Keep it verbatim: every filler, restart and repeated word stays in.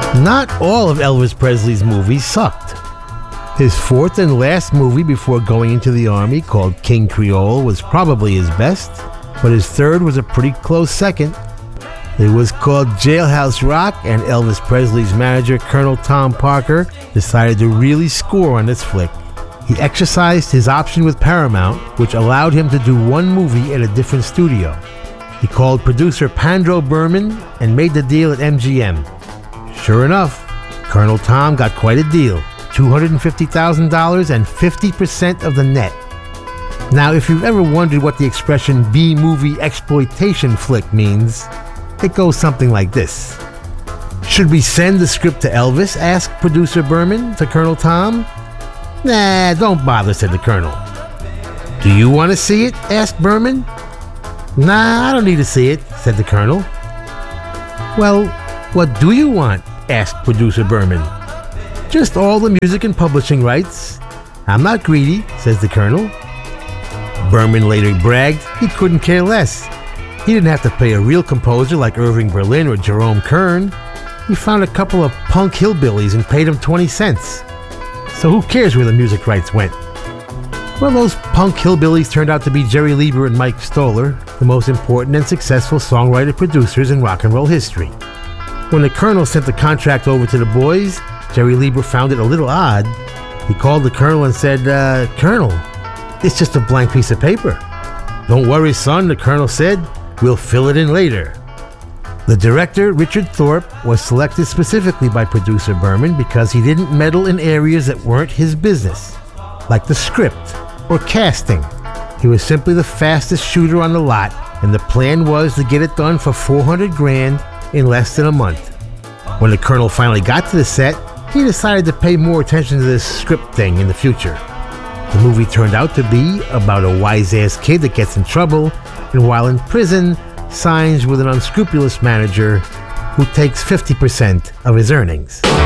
Not all of Elvis Presley's movies sucked. His fourth and last movie before going into the Army, called King Creole, was probably his best, but his third was a pretty close second. It was called Jailhouse Rock, and Elvis Presley's manager, Colonel Tom Parker, decided to really score on this flick. He exercised his option with Paramount, which allowed him to do one movie at a different studio. He called producer Pandro Berman and made the deal at M G M. Sure enough, Colonel Tom got quite a deal, two hundred fifty thousand dollars and fifty percent of the net. Now, if you've ever wondered what the expression B-movie exploitation flick means, it goes something like this. Should we send the script to Elvis? Asked producer Berman to Colonel Tom. Nah, don't bother, said the Colonel. Do you want to see it? Asked Berman. Nah, I don't need to see it, said the Colonel. Well, what do you want? Asked producer Berman. Just all the music and publishing rights. I'm not greedy, says the Colonel. Berman later bragged he couldn't care less. He didn't have to pay a real composer like Irving Berlin or Jerome Kern. He found a couple of punk hillbillies and paid them twenty cents. So who cares where the music rights went? Well, those punk hillbillies turned out to be Jerry Leiber and Mike Stoller, the most important and successful songwriter-producers in rock and roll history. When the Colonel sent the contract over to the boys, Jerry Leiber found it a little odd. He called the Colonel and said, uh, Colonel, it's just a blank piece of paper. Don't worry, son, the Colonel said. We'll fill it in later. The director, Richard Thorpe, was selected specifically by producer Berman because he didn't meddle in areas that weren't his business, like the script or casting. He was simply the fastest shooter on the lot, and the plan was to get it done for four hundred grand in less than a month. When the Colonel finally got to the set, he decided to pay more attention to this script thing in the future. The movie turned out to be about a wise-ass kid that gets in trouble, and while in prison, signs with an unscrupulous manager who takes fifty percent of his earnings.